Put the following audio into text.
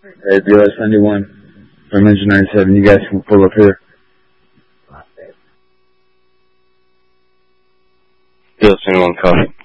Hey, BLS 91 from Engine 97. You guys can pull up here. BLS 91, copy.